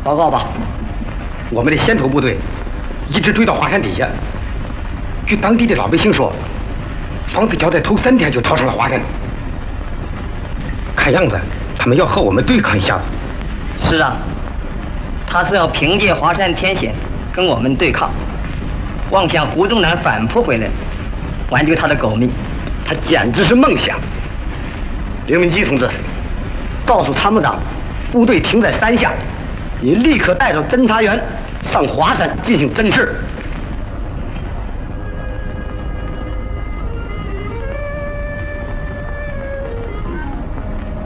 报告吧，我们的先头部队一直追到华山底下。据当地的老百姓说，房子桥在头3天就逃上了华山。看样子，他们要和我们对抗一下子。 是啊，他是要凭借华山天险跟我们对抗，妄想胡宗南反扑回来，挽救他的狗命， 他简直是梦想。刘明基同志，告诉参谋长，部队停在山下，你立刻带着侦察员上华山进行侦视。